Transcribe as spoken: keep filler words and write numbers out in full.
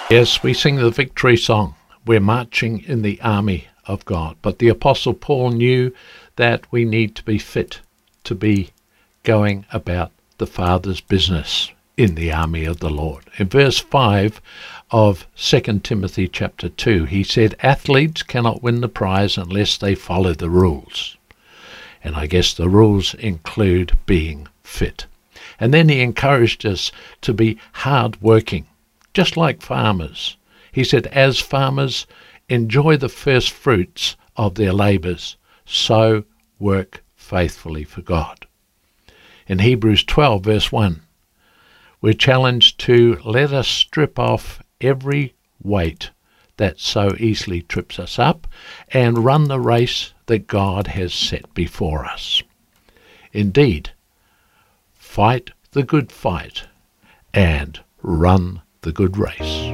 Yes, we sing the victory song. We're marching in the army of God. But the Apostle Paul knew that we need to be fit to be going about the Father's business in the army of the Lord. In verse five of Second Timothy chapter two, he said, athletes cannot win the prize unless they follow the rules. And I guess the rules include being fit. And then he encouraged us to be hard-working, just like farmers. He said, as farmers enjoy the first fruits of their labours, so work faithfully for God. In Hebrews twelve, verse one, we're challenged to let us strip off every weight that so easily trips us up and run the race that God has set before us. Indeed, fight the good fight and run the good race.